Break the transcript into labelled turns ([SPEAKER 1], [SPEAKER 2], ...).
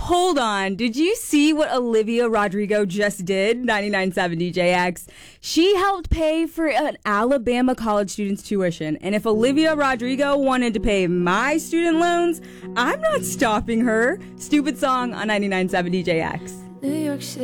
[SPEAKER 1] hold on. Did you see what Olivia Rodrigo just did? 99.7 DJX. She helped pay for an Alabama college student's tuition. And if Olivia Rodrigo wanted to pay my student loans, I'm not stopping her. Stupid song on 99.7 DJX.
[SPEAKER 2] New York City.